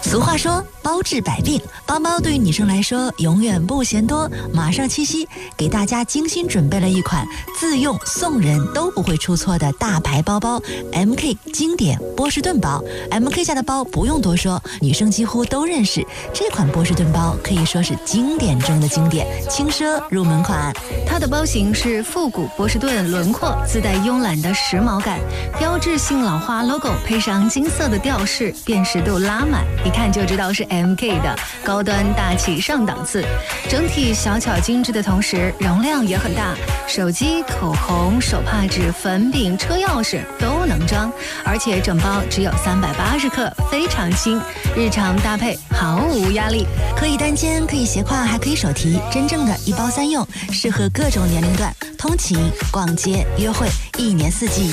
俗话说包治百病，包包对于女生来说永远不嫌多。马上七夕，给大家精心准备了一款自用送人都不会出错的大牌包包 MK 经典波士顿包。 MK 家的包不用多说，女生几乎都认识。这款波士顿包可以说是经典中的经典，轻奢入门款。 它的包型是复古波士顿轮廓，自带慵懒的时髦感，标志性老花 logo 配上金色的吊饰，辨识度拉满，一看就知道是 MK 的，高端大气上档次。整体小巧精致的同时，容量也很大，手机、口红、手帕纸、粉饼、车钥匙都能装，而且整包只有380克，非常轻，日常搭配毫无压力， 可以单肩，可以斜挎，还可以手提，真正的一包三用，适合各种年龄段，通勤、逛街、约会，一年四季